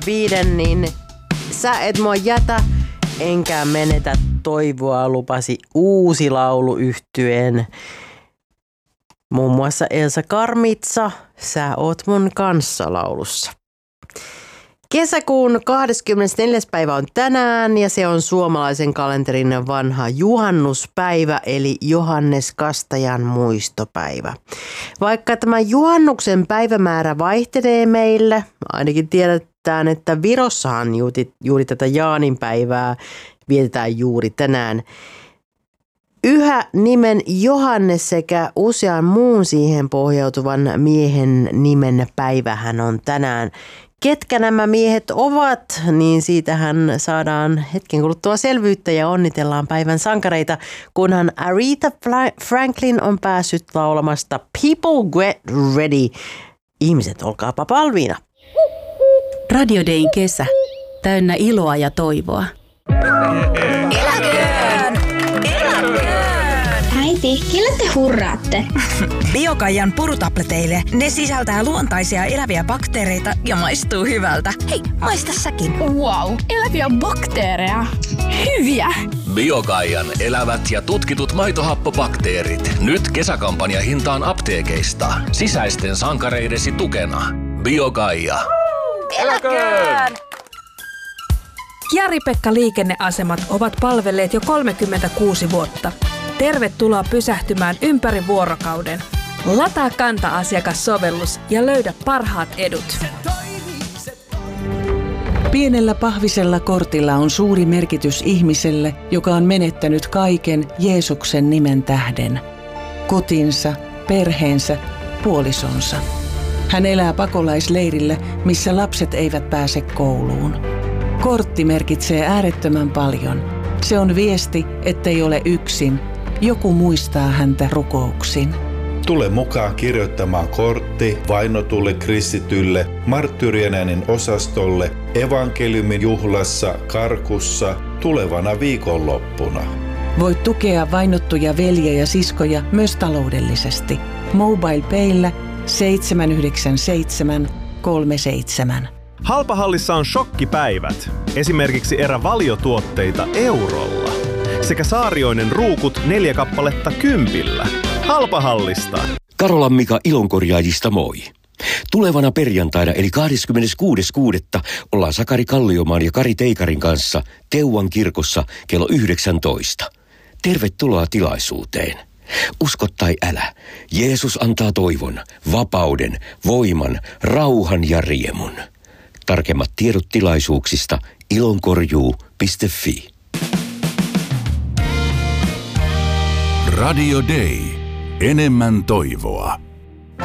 5, niin sä et mua jätä, enkä menetä toivoa, lupasi uusi laulu yhtyeen. Muun muassa Elsa Karmitsa, Sä oot mun kanssa laulussa. Kesäkuun 24. päivä on tänään ja se on suomalaisen kalenterin vanha juhannuspäivä eli Johannes Kastajan muistopäivä. Vaikka tämä juhannuksen päivämäärä vaihtelee meille, ainakin tiedetään, että Virossahan juuri tätä Jaanin päivää vietetään juuri tänään. Yhä nimen Johannes sekä usean muun siihen pohjautuvan miehen nimen päivähän on tänään. Ketkä nämä miehet ovat, niin siitähän saadaan hetken kuluttua selvyyttä ja onnitellaan päivän sankareita, kunhan Aretha Franklin on päässyt laulamasta People Get Ready. Ihmiset, olkaapa valmiina. Radio Dayn kesä, täynnä iloa ja toivoa. Eläköön! Äiti, kelle te hurraatte? Biokaijan purutableteille. Ne sisältää luontaisia eläviä bakteereita ja maistuu hyvältä. Hei, maista säkin. Wow, eläviä bakteereja. Hyviä! Biokaijan elävät ja tutkitut maitohappobakteerit. Nyt kesäkampanja hintaan apteekeista. Sisäisten sankareidesi tukena. Biokaija. Eläköön! Jari-Pekka liikenneasemat ovat palvelleet jo 36 vuotta. Tervetuloa pysähtymään ympäri vuorokauden. Lataa Kanta-asiakassovellus ja löydä parhaat edut. Pienellä pahvisella kortilla on suuri merkitys ihmiselle, joka on menettänyt kaiken Jeesuksen nimen tähden. Kotinsa, perheensä, puolisonsa. Hän elää pakolaisleirillä, missä lapset eivät pääse kouluun. Kortti merkitsee äärettömän paljon. Se on viesti, ettei ole yksin. Joku muistaa häntä rukouksin. Tule mukaan kirjoittamaan kortti vainotulle kristitylle, marttyyrien äänen osastolle, evankeliumin juhlassa, Karkussa, tulevana viikonloppuna. Voit tukea vainottuja veljiä ja siskoja myös taloudellisesti. MobilePayllä 797 37. Halpahallissa on shokkipäivät. Esimerkiksi valiotuotteita eurolla. Sekä Saarioinen ruukut 4 kappaletta 10. Halpahallista. Karolan Mika ilonkorjaajista moi. Tulevana perjantaina eli 26.6. ollaan Sakari Kalliomaan ja Kari Teikarin kanssa Teuvan kirkossa kello 19. Tervetuloa tilaisuuteen. Usko tai älä, Jeesus antaa toivon, vapauden, voiman, rauhan ja riemun. Tarkemmat tiedot tilaisuuksista ilonkorjuu.fi. Radio Day. Enemmän toivoa.